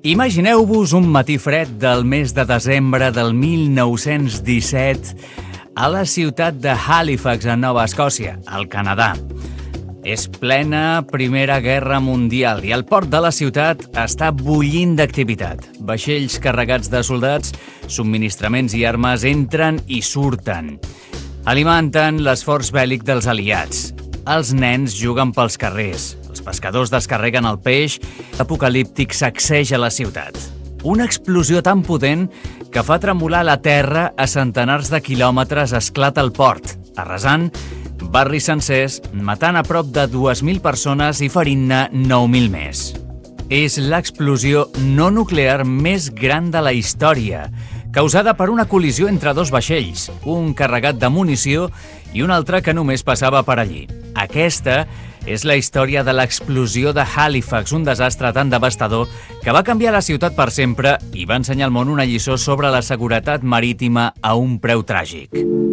Imagineu-vos un matí fred del mes de desembre del 1917 a la ciutat de Halifax, a Nova Escòcia, al Canadà. És plena Primera Guerra Mundial i el port de la ciutat està bullint d'activitat. Vaixells carregats de soldats, subministraments i armes entren i surten. Alimenten l'esforç bèl·lic dels aliats. Els nens juguen pels carrers. Els pescadors descarreguen el peix. L'apocalíptic sacseja la ciutat. Una explosió tan potent que fa tremolar la terra a centenars de quilòmetres esclata el port, arrasant barris sencers, matant a prop de 2.000 persones i ferint-ne 9.000 més. És l'explosió no nuclear més gran de la història, causada per una col·lisió entre dos vaixells, un carregat de munició i un altre que només passava per allí. Aquesta és la història de l'explosió de Halifax, un desastre tan devastador que va canviar la ciutat per sempre i va ensenyar al món una lliçó sobre la seguretat marítima a un preu tràgic.